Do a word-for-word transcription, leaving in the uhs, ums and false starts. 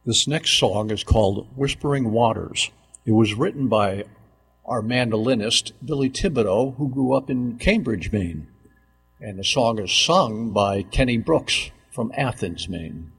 This next song is called Whispering Waters. It was written by our mandolinist, Billy Thibodeau, who grew up in Cambridge, Maine. And the song is sung by Kenny Brooks from Athens, Maine.